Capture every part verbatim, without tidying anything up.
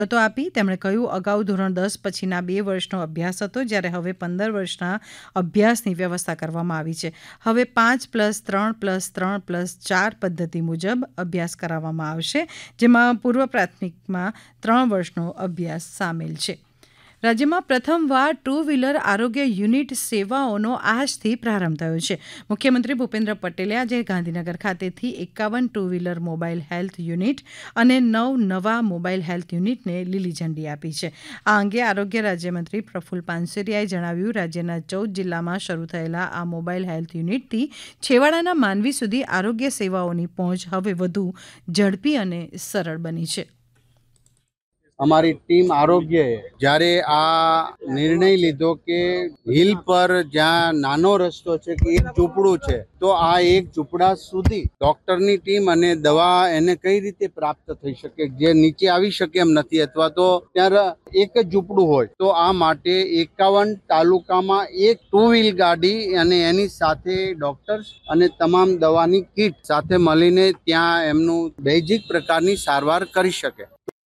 તો આપી તેમણે કહ્યું અગાઉ ધોરણ દસ પછીના બે વર્ષનો અભ્યાસ હતો જ્યારે હવે પંદર વર્ષના અભ્યાસની વ્યવસ્થા કરવામાં આવી છે. હવે પાંચ પ્લસ ત્રણ પ્લસ ત્રણ પ્લસ ચાર પદ્ધતિ મુજબ અભ્યાસ કરાવવામાં આવશે, જેમાં પૂર્વ પ્રાથમિકમાં ત્રણ વર્ષનો અભ્યાસ સામેલ છે. રાજ્યમાં પ્રથમવાર ટુ વ્હીલર આરોગ્ય યુનિટ સેવાઓનો આજથી પ્રારંભ થયો છે. મુખ્યમંત્રી ભૂપેન્દ્ર પટેલે આજે ગાંધીનગર ખાતેથી એકાવન two wheeler mobile health unit અને નવ નવા મોબાઈલ હેલ્થ યુનિટને લીલી ઝંડી આપી છે. આ અંગે આરોગ્ય રાજ્યમંત્રી પ્રફુલ્લ પાનસેરિયાએ જણાવ્યું, રાજ્યના ચૌદ જિલ્લામાં શરૂ થયેલા આ મોબાઈલ હેલ્થ યુનિટથી છેવાડાના માનવી સુધી આરોગ્ય સેવાઓની પહોંચ હવે વધુ ઝડપી અને સરળ બની છે. અમારી ટીમ આરોગ્યએ જ્યારે આ નિર્ણય લીધો કે હિલ પર જ્યાં નાનો રસ્તો છે કે એક ઝૂંપડું છે, તો આ એક ઝૂંપડા સુધી ડોક્ટરની ટીમ અને દવા એને કઈ રીતે પ્રાપ્ત થઈ શકે, જે નીચે આવી શકે એમ નથી, અથવા તો ત્યાં એક જ ઝૂંપડું હોય, તો આ માટે એકાવન તાલુકામાં એક ટુ વ્હીલ ગાડી અને એની સાથે ડોક્ટર્સ અને તમામ દવાની કીટ સાથે મળીને ત્યાં એમનું બેઝિક પ્રકારની સારવાર કરી શકે.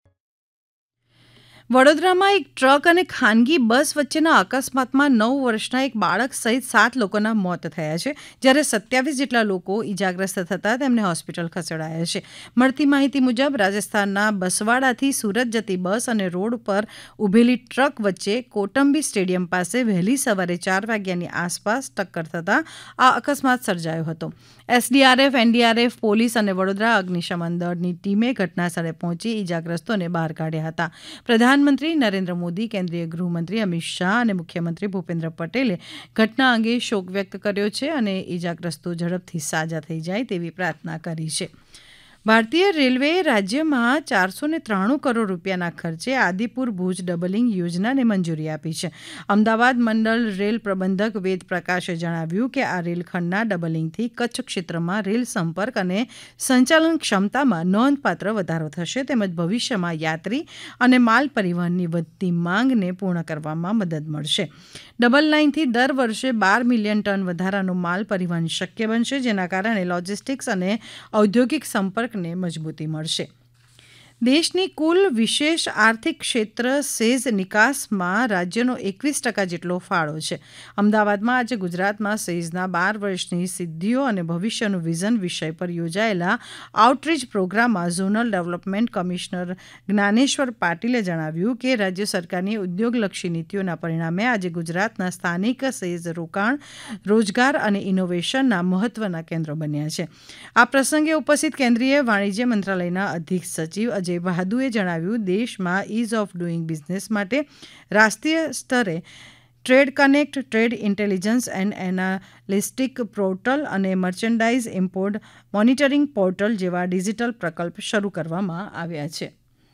વડોદરામાં એક ટ્રક અને ખાનગી બસ વચ્ચેના અકસ્માતમાં નવ વર્ષના એક બાળક સહિત સાત લોકોના મોત થયા છે, જ્યારે સત્યાવીસ જેટલા લોકો ઇજાગ્રસ્ત થતાં તેમને હોસ્પિટલ ખસેડાયા છે. મળતી માહિતી મુજબ રાજસ્થાનના બસવાડાથી સુરત જતી બસ અને રોડ પર ઊભેલી ટ્રક વચ્ચે કોટંબી સ્ટેડિયમ પાસે વહેલી સવારે ચાર વાગ્યાની આસપાસ ટક્કર થતાં આ અકસ્માત સર્જાયો હતો. એસડીઆરએફ, એનડીઆરએફ, પોલીસ અને વડોદરા અગ્નિશમન દળની ટીમે ઘટનાસ્થળે પહોંચી ઇજાગ્રસ્તોને બહાર કાઢ્યા હતા. પ્રધાનમંત્રી નરેન્દ્ર મોદી, કેન્દ્રીય ગૃહમંત્રી અમિત શાહ અને મુખ્યમંત્રી ભૂપેન્દ્ર પટેલે ઘટના અંગે શોક વ્યક્ત કર્યો છે અને ઇજાગ્રસ્તો ઝડપથી સાજા થઈ જાય તેવી પ્રાર્થના કરી છે. ભારતીય રેલવેએ રાજ્યમાં ચારસો ને ત્રાણું કરોડ રૂપિયાના ખર્ચે આદિપુર ભુજ ડબલિંગ યોજનાને મંજૂરી આપી છે. અમદાવાદ મંડળ રેલ પ્રબંધક વેદ પ્રકાશે જણાવ્યું કે આ રેલખંડના ડબલિંગથી કચ્છ ક્ષેત્રમાં રેલ સંપર્ક અને સંચાલન ક્ષમતામાં નોંધપાત્ર વધારો થશે, તેમજ ભવિષ્યમાં યાત્રી અને માલ પરિવહનની વધતી માંગને પૂર્ણ કરવામાં મદદ મળશે. ડબલ લાઇનથી દર વર્ષે બાર મિલિયન ટન વધારાનું માલ પરિવહન શક્ય બનશે, જેના કારણે લોજિસ્ટિક્સ અને ઔદ્યોગિક સંપર્ક ને મજબૂતી મળશે. દેશની કુલ વિશેષ આર્થિક ક્ષેત્ર સેઝ નિકાસમાં રાજ્યનો એકવીસ ટકા જેટલો ફાળો છે. અમદાવાદમાં આજે ગુજરાતમાં સેઝના બાર વર્ષની સિદ્ધિઓ અને ભવિષ્યનું વિઝન વિષય પર યોજાયેલા આઉટરીચ પ્રોગ્રામમાં ઝોનલ ડેવલપમેન્ટ કમિશનર જ્ઞાનેશ્વર પાટીલે જણાવ્યું કે રાજ્ય સરકારની ઉદ્યોગલક્ષી નીતિઓના પરિણામે આજે ગુજરાતના સ્થાનિક સેઝ રોકાણ, રોજગાર અને ઇનોવેશનના મહત્વના કેન્દ્રો બન્યા છે. આ પ્રસંગે ઉપસ્થિત કેન્દ્રીય વાણિજ્ય મંત્રાલયના અધિક સચિવ અજય બહાદુએ જણાવ્યું, દેશમાં ઇઝ ઓફ ડુઇંગ બિઝનેસ માટે રાષ્ટ્રીય સ્તરે trade connect, trade intelligence and એનાલિસ્ટિક portal અને મર્ચેન્ડાઇઝ ઇમ્પોર્ટ મોનિટરિંગ પોર્ટલ જેવા ડિજિટલ પ્રકલ્પ શરૂ કરવામાં આવ્યા છે.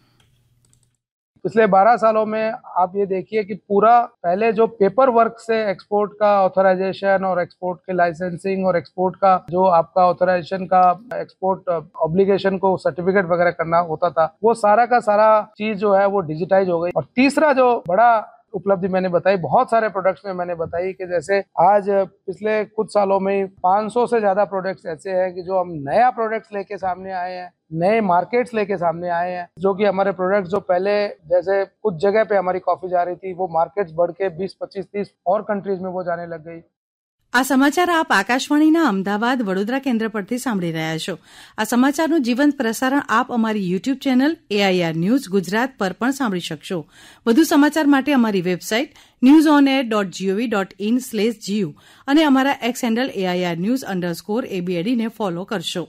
पिछले बारह सालों में आप ये देखिए कि पूरा पहले जो पेपर वर्क से एक्सपोर्ट का ऑथराइजेशन और एक्सपोर्ट के लाइसेंसिंग और एक्सपोर्ट का जो आपका ऑथराइजेशन का एक्सपोर्ट ऑब्लिगेशन को सर्टिफिकेट वगैरह करना होता था, वो सारा का सारा चीज जो है वो डिजिटाइज हो गई. और तीसरा जो बड़ा उपलब्धि मैंने बताई, बहुत सारे प्रोडक्ट्स में मैंने बताई कि जैसे आज पिछले कुछ सालों में पाँच सौ से ज्यादा प्रोडक्ट्स ऐसे हैं कि जो हम नया प्रोडक्ट्स लेके सामने आए हैं, नए मार्केट्स लेके सामने आए हैं, जो कि हमारे प्रोडक्ट्स जो पहले जैसे कुछ जगह पे हमारी कॉफी जा रही थी, वो मार्केट्स बढ़ के बीस पच्चीस तीस और कंट्रीज में वो जाने लग गई. આ સમાચાર આપ આકાશવાણીના અમદાવાદ વડોદરા કેન્દ્ર પરથી સાંભળી રહ્યા છો. આ સમાચારનું જીવંત પ્રસારણ આપ અમારી YouTube channel AIR news Gujarat પર પણ સાંભળી શકશો. વધુ સમાચાર માટે અમારી website news on air dot GOV dot in slash GU અને અમારા x handle AIR news underscore એબીએડીને follow કરશો.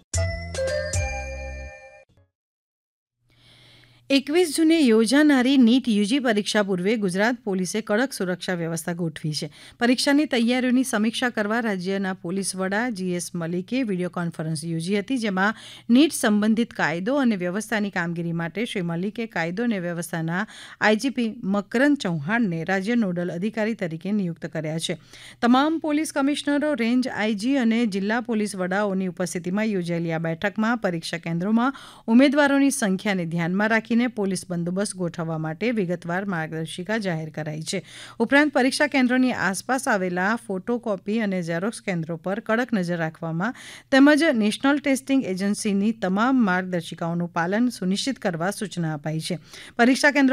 એકવીસ જૂને યોજાનારી નીટ યુજી પરીક્ષા પૂર્વે ગુજરાત પોલીસે કડક સુરક્ષા વ્યવસ્થા ગોઠવી છે. પરીક્ષાની તૈયારીઓની સમીક્ષા કરવા રાજ્યના પોલીસ વડા જીએસ મલિકે વિડીયો કોન્ફરન્સ યોજી હતી, જેમાં નીટ સંબંધિત કાયદો અને વ્યવસ્થાની કામગીરી માટે શ્રી મલિકે કાયદો અને વ્યવસ્થાના આઈજીપી મકરંદ ચૌહાણને રાજ્ય નોડલ અધિકારી તરીકે નિયુક્ત કર્યા છે. તમામ પોલીસ કમિશનરો, રેન્જ આઈજી અને જિલ્લા પોલીસ વડાઓની ઉપસ્થિતિમાં યોજાયેલી આ બેઠકમાં પરીક્ષા કેન્દ્રોમાં ઉમેદવારોની સંખ્યાને ધ્યાનમાં રાખીને કરીને પોલીસ બંદોબસ્ત ગોઠવવા માટે વિગતવાર માર્ગદર્શિકા જાહેર કરાઈ છે. ઉપરાંત પરીક્ષા કેન્દ્રોની આસપાસ આવેલા ફોટોકોપી અને ઝેરોક્સ કેન્દ્રો પર કડક નજર રાખવામાં તેમજ નેશનલ ટેસ્ટિંગ એજન્સીની તમામ માર્ગદર્શિકાઓનું પાલન સુનિશ્ચિત કરવા સૂચના અપાઈ છે. પરીક્ષા કેન્દ્રો